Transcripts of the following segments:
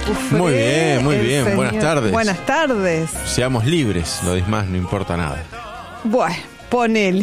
Cufré. Muy bien. Buenas tardes. Buenas tardes. Seamos libres, lo demás no importa nada. Bueno, ponele.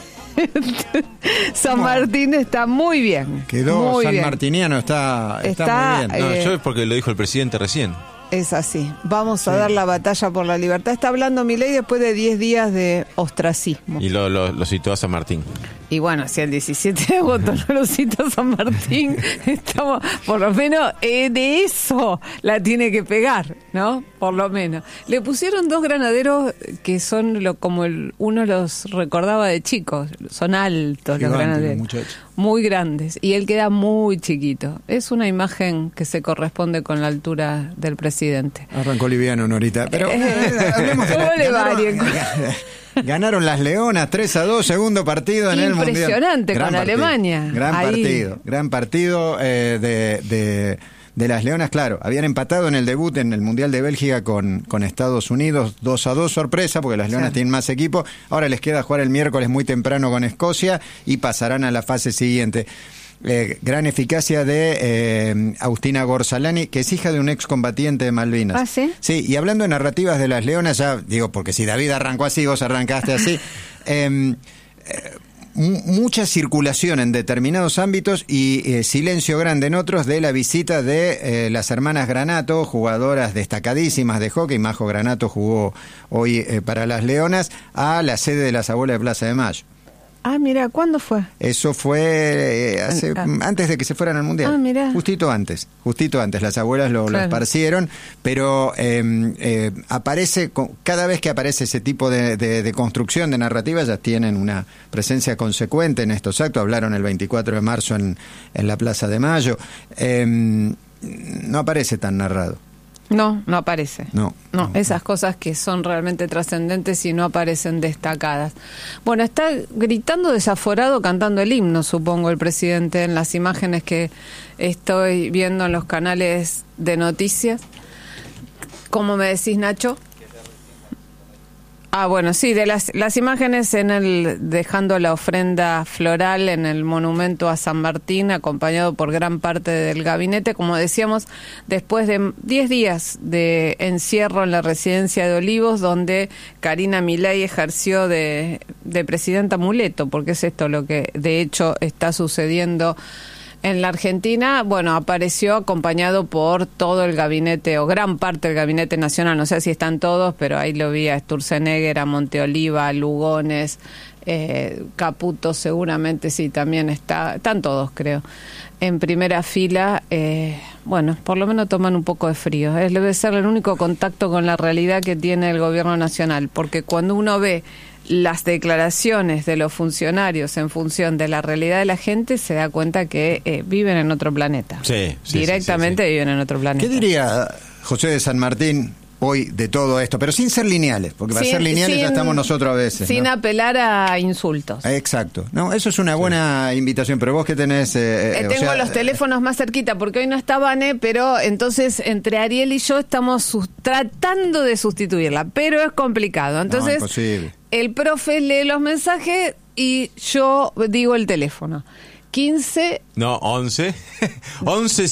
San Martín está muy bien. Quedó muy bien. sanmartiniano, está muy bien. No, yo es porque lo dijo el presidente recién. Es así. Vamos a dar la batalla por la libertad. Está hablando Milei después de 10 días de ostracismo. Y lo citó a San Martín. Y bueno, si el 17 de agosto no lo cita San Martín, estamos, por lo menos de eso la tiene que pegar, ¿no? Por lo menos. Le pusieron 2 granaderos que son como uno los recordaba de chicos. Son altos Gigante, los granaderos. muchacho. Muy grandes. Y él queda muy chiquito. Es una imagen que se corresponde con la altura del presidente. Arrancó liviano, Norita. Pero hablemos de ¿Cómo le va, Diego? Ganaron las Leonas 3-2, segundo partido en el Mundial. Impresionante con Alemania. Gran partido de las Leonas, claro. Habían empatado en el debut en el Mundial de Bélgica con Estados Unidos, 2-2, sorpresa, porque las Leonas tienen más equipo. Ahora les queda jugar el miércoles muy temprano con Escocia y pasarán a la fase siguiente. Gran eficacia de Agustina Gorsalani, que es hija de un excombatiente de Malvinas. ¿Ah, sí? Sí, y hablando de narrativas de las Leonas, ya digo, porque si David arrancó así, vos arrancaste así, mucha circulación en determinados ámbitos y silencio grande en otros de la visita de las hermanas Granato, jugadoras destacadísimas de hockey. Majo Granato jugó hoy para las Leonas, a la sede de las Abuelas de Plaza de Mayo. Ah, mira, ¿cuándo fue? Eso fue antes de que se fueran al Mundial. Ah, mira. Justito antes. Las abuelas lo esparcieron, pero aparece, cada vez que aparece ese tipo de construcción de narrativa, ya tienen una presencia consecuente en estos actos. Hablaron el 24 de marzo en la Plaza de Mayo. No aparece tan narrado. No aparece. No, esas cosas que son realmente trascendentes y no aparecen destacadas. Bueno, está gritando desaforado cantando el himno, supongo, el presidente, en las imágenes que estoy viendo en los canales de noticias. ¿Cómo me decís, Nacho? Ah, bueno, sí, de las imágenes dejando la ofrenda floral en el monumento a San Martín, acompañado por gran parte del gabinete, como decíamos, después de 10 días de encierro en la residencia de Olivos, donde Karina Milei ejerció de presidenta amuleto, porque es esto lo que de hecho está sucediendo en la Argentina. Bueno, apareció acompañado por todo el gabinete, o gran parte del gabinete nacional, no sé si están todos, pero ahí lo vi a Sturzenegger, a Monteoliva, a Lugones, Caputo seguramente sí, también están todos, creo, en primera fila. Bueno, por lo menos toman un poco de frío. Debe ser el único contacto con la realidad que tiene el gobierno nacional, porque cuando uno ve las declaraciones de los funcionarios en función de la realidad de la gente, se da cuenta que viven en otro planeta. Sí, directamente viven en otro planeta. ¿Qué diría José de San Martín hoy de todo esto? Pero sin ser lineales, porque para ser lineales ya estamos nosotros a veces. Sin ¿no? apelar a insultos. Exacto. No, eso es una buena invitación, pero vos que tenés... tengo los teléfonos más cerquita, porque hoy no está Vane, pero entonces entre Ariel y yo estamos tratando de sustituirla, pero es complicado. Entonces, imposible. El profe lee los mensajes y yo digo el teléfono. 15... No, 11. 11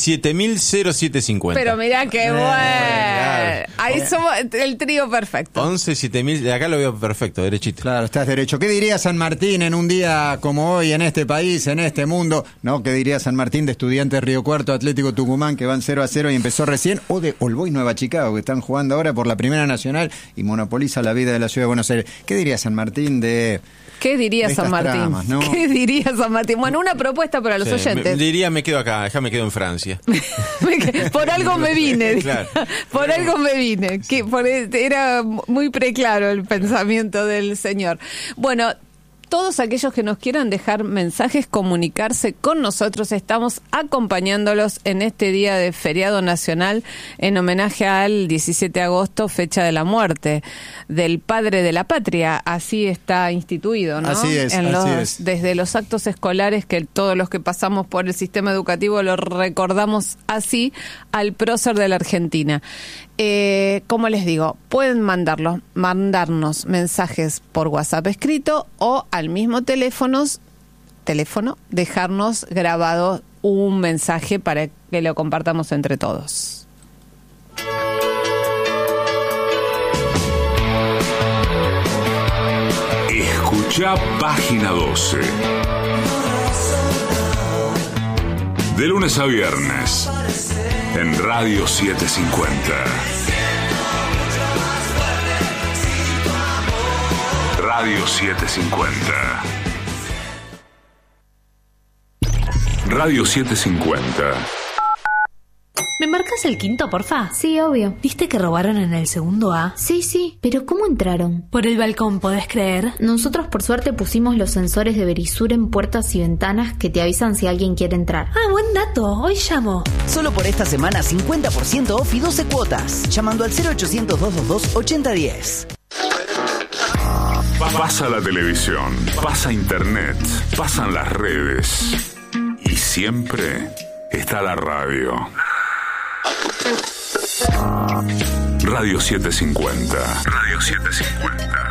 700750. Pero mirá qué bueno. Claro. Ahí somos el trío perfecto. 11 7000, de acá lo veo perfecto, derechito. Claro, estás derecho. ¿Qué diría San Martín en un día como hoy, en este país, en este mundo? ¿No? ¿Qué diría San Martín de Estudiantes Río Cuarto, Atlético Tucumán, que van 0-0 y empezó recién? O de All Boys Nueva Chicago, que están jugando ahora por la Primera Nacional y monopoliza la vida de la ciudad de Buenos Aires. ¿Qué diría San Martín de... ¿Qué diría San Martín? Tramas, ¿no? ¿Qué diría San Martín? Bueno, una propuesta para los oyentes. Diría, me quedo acá, me quedo en Francia. Por algo me vine. Claro. Por algo me vine. Era muy preclaro el pensamiento del señor. Bueno, todos aquellos que nos quieran dejar mensajes, comunicarse con nosotros, estamos acompañándolos en este día de feriado nacional en homenaje al 17 de agosto, fecha de la muerte del padre de la patria. Así está instituido, ¿no? Así es, así es. Desde los actos escolares, que todos los que pasamos por el sistema educativo lo recordamos así, al prócer de la Argentina. Como les digo, pueden mandarnos mensajes por WhatsApp escrito o al mismo teléfono, dejarnos grabado un mensaje para que lo compartamos entre todos. Escucha Página 12. De lunes a viernes en Radio 750. Radio 750. Radio 750. ¿Me marcas el quinto, porfa? Sí, obvio. ¿Viste que robaron en el segundo A? Sí, pero ¿cómo entraron? Por el balcón, ¿podés creer? Nosotros por suerte pusimos los sensores de Verisur en puertas y ventanas que te avisan si alguien quiere entrar. Ah, buen dato. Hoy llamo. Solo por esta semana 50% off y 12 cuotas. Llamando al 0800-222-8010. Pasa la televisión, pasa internet, pasan las redes. Y siempre está la radio. Radio 750. Radio 750.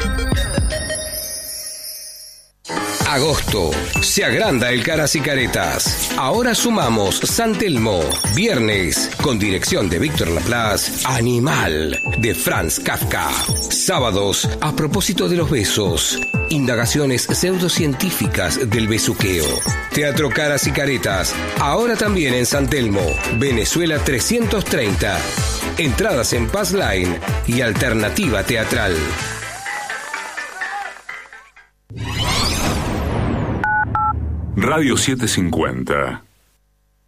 Agosto. Se agranda el Caras y Caretas. Ahora sumamos San Telmo. Viernes, con dirección de Víctor Laplace, Animal, de Franz Kafka. Sábados, a propósito de los besos. Indagaciones pseudocientíficas del besuqueo. Teatro Caras y Caretas. Ahora también en San Telmo. Venezuela 330. Entradas en Pass Line y Alternativa Teatral. Radio 750.